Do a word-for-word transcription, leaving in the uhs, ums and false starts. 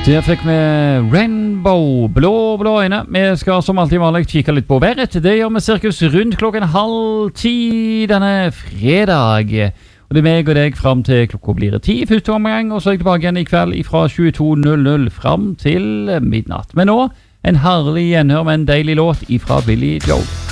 Der fikk vi Rainbow, blå, blå øyne. Vi skal som alltid vanlig kikke litt på været. Det gjør vi cirkus rundt klokken halv ti denne fredag. Og det er meg og deg frem til klokka blir ti i første omgang, og så er jeg tilbake igjen i kveld fra tjueto null null frem til midnatt. Men nå, en herlig gjenhør med en deilig låt ifra Billy Joel.